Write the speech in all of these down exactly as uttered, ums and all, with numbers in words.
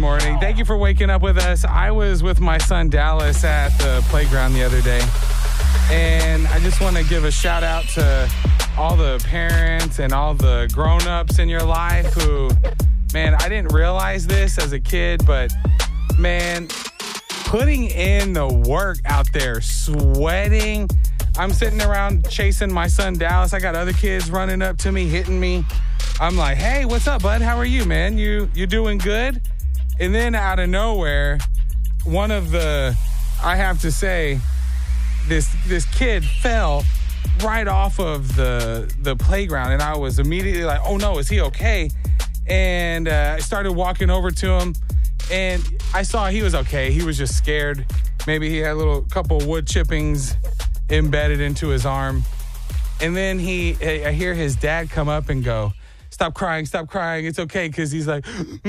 morning. Thank you for waking up with us. I was with my son Dallas at the playground the other day, and I just want to give a shout out to all the parents and all the grown-ups in your life who, man, I didn't realize this as a kid, but man, putting in the work out there, sweating. I'm sitting around chasing my son Dallas. I got other kids running up to me, hitting me. I'm like, hey, what's up, bud? How are you, man? You you doing good? And then out of nowhere, one of the, I have to say, this this kid fell right off of the the playground, and I was immediately like, oh no, is he okay? And uh, I started walking over to him, and I saw he was okay. He was just scared. Maybe he had a little couple wood chippings embedded into his arm. And then he, I hear his dad come up and go, stop crying, stop crying. It's okay. Because he's like,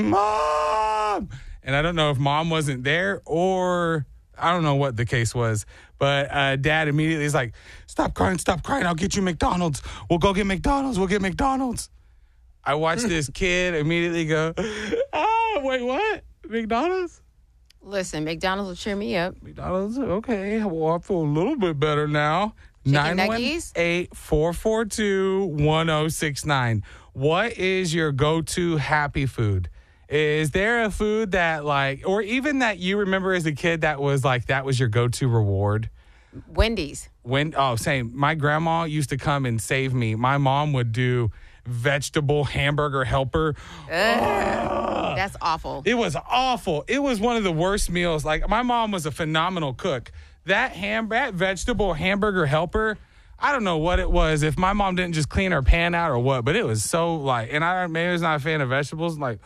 Mom. And I don't know if Mom wasn't there or I don't know what the case was. But uh, Dad immediately is like, stop crying, stop crying. I'll get you McDonald's. We'll go get McDonald's. We'll get McDonald's. I watched this kid immediately go, ah, wait, what? McDonald's? Listen, McDonald's will cheer me up. McDonald's, okay. Well, I feel a little bit better now. nine one eight, four four two, one zero six nine. What is your go-to happy food? Is there a food that like, or even that you remember as a kid that was like, that was your go-to reward? Wendy's. When, oh, same. My grandma used to come and save me. My mom would do vegetable hamburger helper. Ugh, that's awful. It was awful. It was one of the worst meals. Like, my mom was a phenomenal cook. That ham, that vegetable hamburger helper, I don't know what it was. If my mom didn't just clean her pan out or what, but it was so like, and I maybe I was not a fan of vegetables. Like,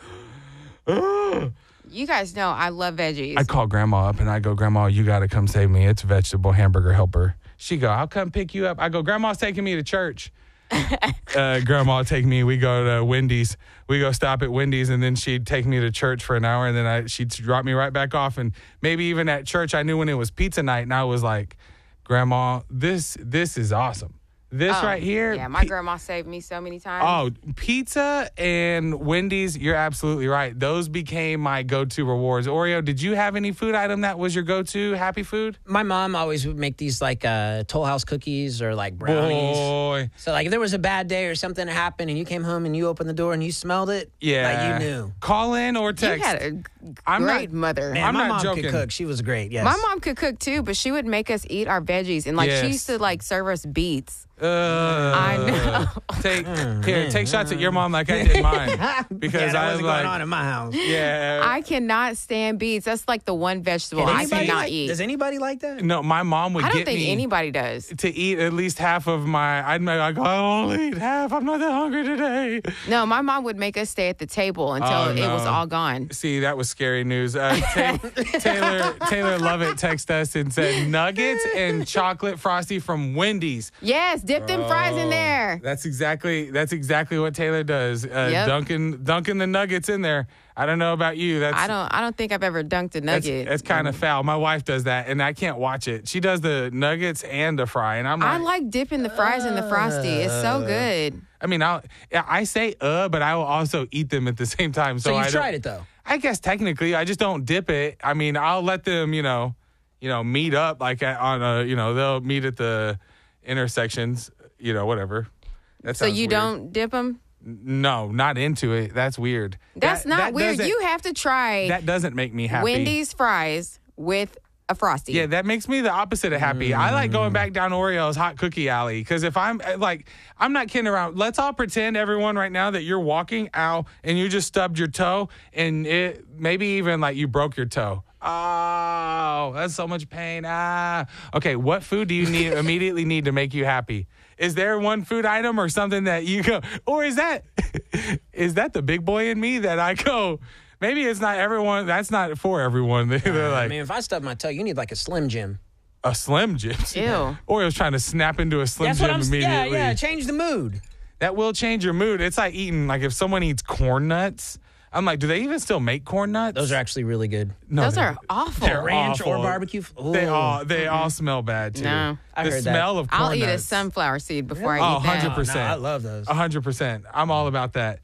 ugh. You guys know I love veggies. I call Grandma up and I go, Grandma, you got to come save me. It's vegetable hamburger helper. She go, I'll come pick you up. I go, Grandma's taking me to church. uh, Grandma would take me. We go to Wendy's. We go stop at Wendy's, and then she'd take me to church for an hour, and then I, she'd drop me right back off. And maybe even at church, I knew when it was pizza night, and I was like, Grandma, this this is awesome. This oh, right here. Yeah, my grandma saved me so many times. Oh, pizza and Wendy's, you're absolutely right. Those became my go-to rewards. Oreo, did you have any food item that was your go-to happy food? My mom always would make these like uh, Toll House cookies or like brownies. Boy. So like if there was a bad day or something that happened and you came home and you opened the door and you smelled it, yeah, like you knew. Call in or text. You had a great I'm not, mother. Man, I'm my not mom joking. could cook. She was great, yes. My mom could cook too, but she would make us eat our veggies. And like Yes. she used to like serve us beets. Uh, I know. Take here, take shots at your mom like I did mine because yeah, that I was wasn't like, going on in my house. yeah. I cannot stand beets. That's like the one vegetable Does I anybody cannot like- eat. Does anybody like that? No, my mom would I don't get think me anybody does. to eat at least half of my. I'd make like, I'll only eat half. I'm not that hungry today. No, my mom would make us stay at the table until Oh, it was no. all gone. See, that was scary news. Uh, Ta- Taylor Taylor Lovett texted us and said nuggets and chocolate frosty from Wendy's. Yes, dip them fries in there. That's exactly that's exactly what Taylor does. Uh, Yep. Dunking dunking the nuggets in there. I don't know about you. That's I don't. I don't think I've ever dunked a That's, nugget. that's kind of foul. My wife does that, and I can't watch it. She does the nuggets and the fry, and I'm like, I like dipping the fries in the frosty. It's so good. I mean, I'll, I say uh, but I will also eat them at the same time. So, So you I don't- tried it though? I guess technically, I just don't dip it. I mean, I'll let them, you know, you know, meet up like at, on a, you know, they'll meet at the intersections, you know, whatever. That So sounds you weird. don't dip them? No, not into it. That's weird. That's That- not that weird. doesn't- You have to try That doesn't make me happy. Wendy's fries with a frosty. Yeah, that makes me the opposite of happy. Mm. I like going back down Oreo's hot cookie alley because if I'm like, I'm not kidding around. Let's all pretend, everyone right now, that you're walking out and you just stubbed your toe and it maybe even like you broke your toe. Oh, that's so much pain. Ah. Okay, what food do you need immediately need to make you happy? Is there one food item or something that you go, or is that is that the big boy in me that I go, maybe it's not everyone, that's not for everyone. They're like, I mean, if I stub my toe, you need like a Slim Jim. a Slim Jim. Ew. Oreo's trying to snap into a Slim That's Jim what I'm saying. Yeah, immediately. yeah, change the mood. That will change your mood. It's like eating, like if someone eats corn nuts, I'm like, do they even still make corn nuts? Those are actually really good. No, Those they're- are awful. they're Ranch or awful. barbecue. Ooh. They all they all smell bad too. No. I the heard that. smell of corn I'll eat a nuts. sunflower seed before Oh, I eat that. one hundred percent. No, I love those. one hundred percent. I'm all about that.